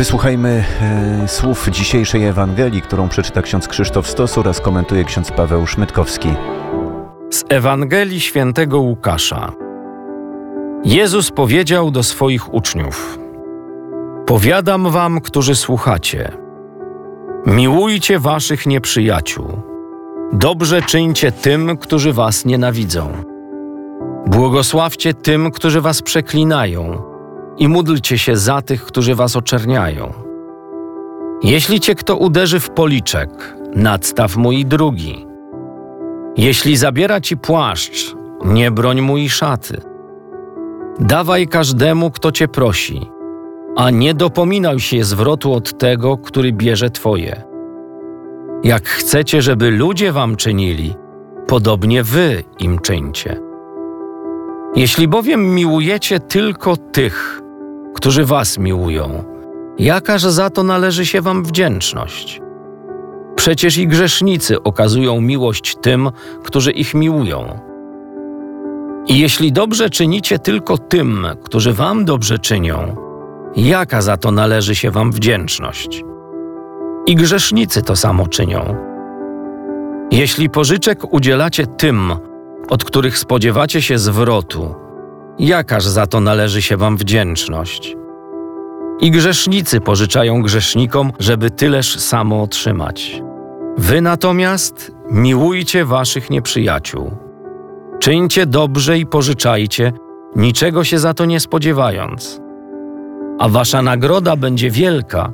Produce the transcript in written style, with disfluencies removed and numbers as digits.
Wysłuchajmy słów dzisiejszej Ewangelii, którą przeczyta ksiądz Krzysztof Stos oraz komentuje ksiądz Paweł Szmytkowski. Z Ewangelii świętego Łukasza. Jezus powiedział do swoich uczniów: Powiadam wam, którzy słuchacie, miłujcie waszych nieprzyjaciół, dobrze czyńcie tym, którzy was nienawidzą, błogosławcie tym, którzy was przeklinają, i módlcie się za tych, którzy was oczerniają. Jeśli cię kto uderzy w policzek, nadstaw mu i drugi. Jeśli zabiera ci płaszcz, nie broń mu i szaty. Dawaj każdemu, kto cię prosi, a nie dopominaj się zwrotu od tego, który bierze twoje. Jak chcecie, żeby ludzie wam czynili, podobnie wy im czyńcie. Jeśli bowiem miłujecie tylko tych, którzy was miłują, jakaż za to należy się wam wdzięczność? Przecież i grzesznicy okazują miłość tym, którzy ich miłują. I jeśli dobrze czynicie tylko tym, którzy wam dobrze czynią, jaka za to należy się wam wdzięczność? I grzesznicy to samo czynią. Jeśli pożyczek udzielacie tym, od których spodziewacie się zwrotu, jakaż za to należy się wam wdzięczność? I grzesznicy pożyczają grzesznikom, żeby tyleż samo otrzymać. Wy natomiast miłujcie waszych nieprzyjaciół. Czyńcie dobrze i pożyczajcie, niczego się za to nie spodziewając. A wasza nagroda będzie wielka,